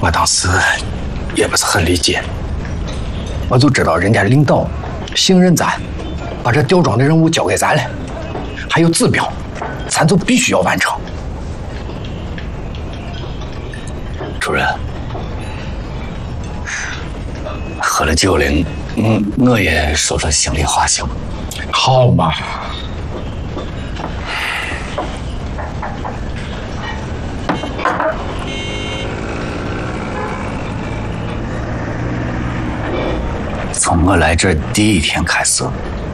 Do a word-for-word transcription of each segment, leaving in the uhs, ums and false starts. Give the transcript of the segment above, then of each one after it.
我当时也不是很理解，我就知道人家领导信任咱，把这吊庄的任务交给咱了，还有指标，咱就必须要完成。 主任，喝了酒了，嗯，我也说说心里话行吗？ 好嘛。 从我来这第一天开始，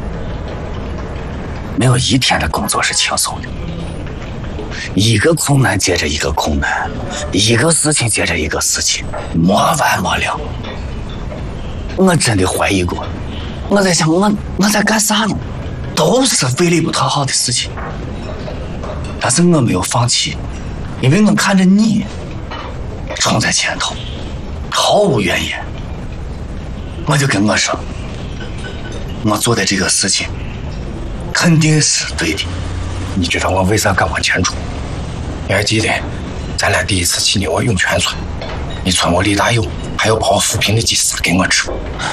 没有一天的工作是轻松的，一个困难接着一个困难，一个事情接着一个事情，没完没了。我真的怀疑过，我在想我我在干啥呢？都是费力不讨好的事情，但是我没有放弃，因为我看着你冲在前头，毫无怨言。我就跟我说，我做的这个事情肯定是对的。 你知道我为啥敢往前冲？你还记得咱俩第一次去我涌泉村，你穿我李大友，还要把我扶贫的鸡杀给我吃。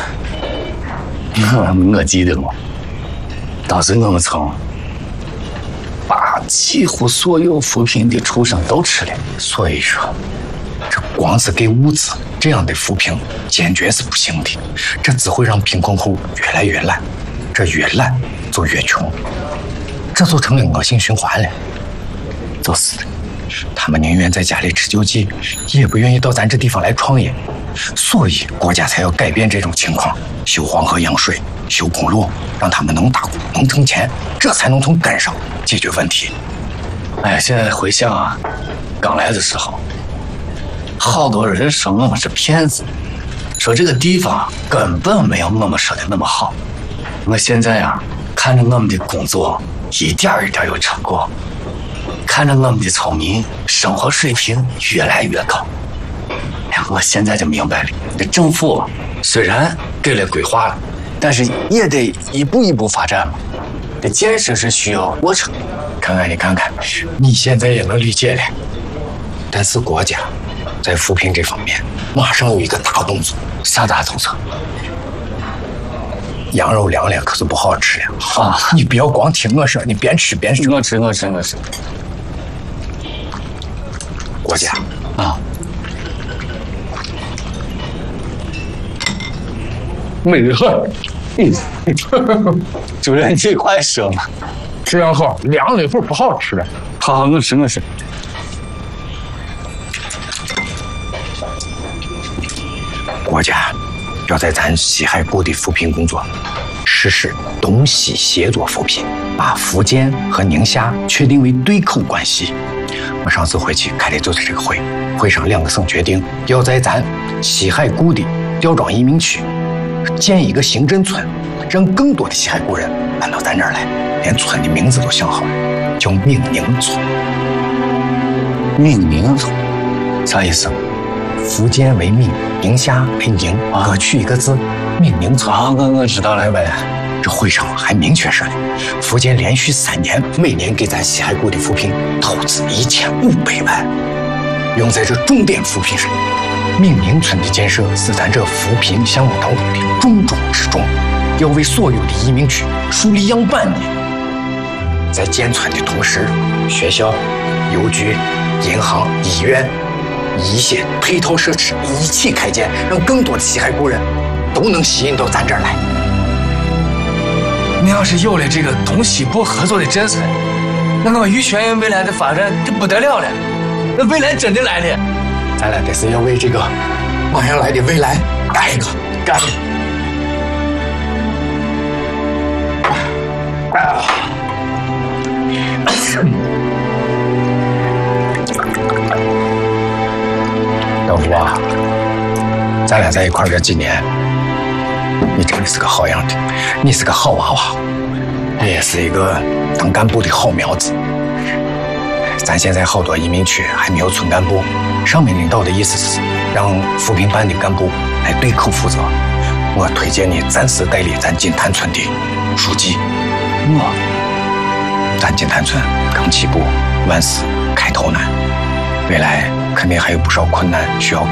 我我记得我，当时我们村把几乎所有扶贫的畜生都吃了， 所以说，这光是给物资这样的扶贫坚决是不行的，这只会让贫困户越来越懒，这越懒就越穷，这就成了恶性循环了。 就是的， 他们宁愿在家里吃救济，也不愿意到咱这地方来创业，所以国家才要改变这种情况，修黄河养水，修公路，让他们能打工能挣钱，这才能从根上解决问题。 哎呀，现在回想啊，刚来的时候，好多人说我们是骗子，说这个地方根本没有我们说的那么好。我现在啊，看着我们的工作一点一点有成果，看着我们的村民生活水平越来越高，哎，我现在就明白了，这政府虽然给了规划了，但是也得一步一步发展嘛。这建设是需要过程。 看看你看看，你现在也能理解了，但是国家在扶贫这方面马上有一个大动作。 啥大动作？ 羊肉凉了可是不好吃了啊！你不要光听我说，你边吃边说。 我吃我吃我吃。 国家啊， 没事。 嗯，主任你快说嘛。 这样好，凉了一会儿不好吃了。 好好，我吃我吃。 国家要在咱西海固的扶贫工作实施东西协作扶贫，把福建和宁夏确定为对口关系。我上次回去开的就是这个会，会上两个省决定要在咱西海固的吊庄移民区建一个行政村，让更多的西海固人搬到咱这儿来，连村的名字都想好了，叫命宁村。 命宁村啥意思？ 福建为闽，宁夏为宁，各取一个字，闽宁村。 啊，我我知道了。 喂，这会上还明确说了，福建连续三年每年给咱西海固的扶贫投资一千五百万，用在这重点扶贫上。闽宁村的建设是咱这扶贫项目当中的重中之重，要为所有的移民区树立样板的。在建村的同时，学校、邮局、银行、医院。一些配套设施一起开建，让更多的西海固人都能吸引到咱这儿来。 你要是有了这个东西部合作的政策，那我玉泉未来的发展就不得了了，那未来真的来了。 咱俩这是要为这个马上来的未来干一个干！啊！老吴啊，咱俩在一块儿这几年，你真的是个好样的，你是个好娃娃，你也是一个当干部的好苗子。咱现在好多移民区还没有村干部，上面领导的意思是让扶贫办的干部来对口负责。我推荐你暂时代理咱金坛村的书记。我，咱金坛村刚起步，万事开头难。未来肯定还有不少困难需要克